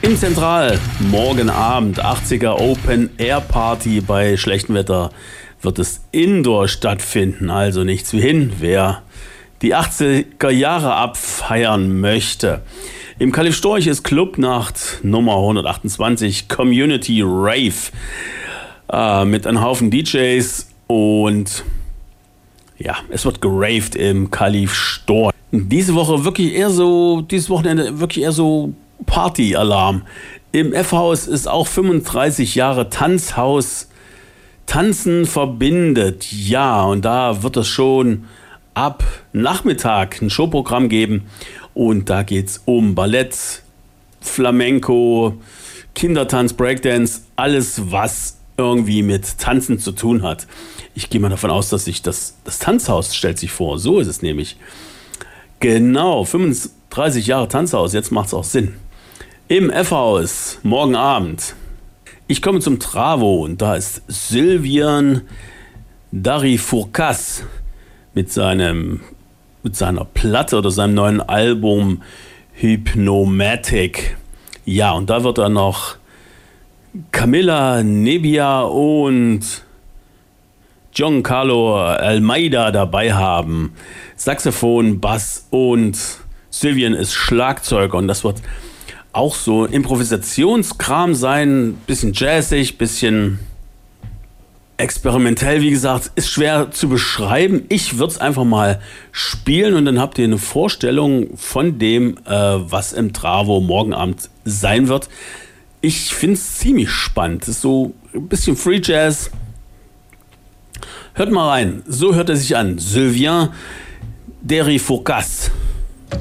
Im Zentral, morgen Abend, 80er Open Air Party. Bei schlechtem Wetter wird es indoor stattfinden, also nichts wie hin, wer die 80er Jahre abfeiern möchte. Im Calif Storch ist Clubnacht Nummer 128, Community Rave, mit einem Haufen DJs und ja, es wird geraved im Calif Storch. Dieses Wochenende wirklich eher so Partyalarm. Im F-Haus ist auch 35 Jahre Tanzhaus. Tanzen verbindet. Ja, und da wird es schon ab Nachmittag ein Showprogramm geben. Und da geht es um Ballett, Flamenco, Kindertanz, Breakdance, alles, was irgendwie mit Tanzen zu tun hat. Ich gehe mal davon aus, dass sich das Tanzhaus stellt sich vor. So ist es nämlich. Genau, 35 Jahre Tanzhaus, jetzt macht es auch Sinn. Im F-Haus, morgen Abend. Ich komme zum Travo und da ist Sylvian Darifurkas mit seiner Platte oder seinem neuen Album Hypnomatic. Ja, und da wird er noch Camila Nebbia und Giancarlo Almeida dabei haben. Saxophon, Bass und Sylvian ist Schlagzeuger und das wird auch so Improvisationskram sein, bisschen jazzig, bisschen experimentell, wie gesagt, ist schwer zu beschreiben. Ich würde es einfach mal spielen und dann habt ihr eine Vorstellung von dem, was im Travo morgen Abend sein wird. Ich finde es ziemlich spannend. Das ist so ein bisschen Free Jazz. Hört mal rein. So hört er sich an. Sylvian Darifurkas.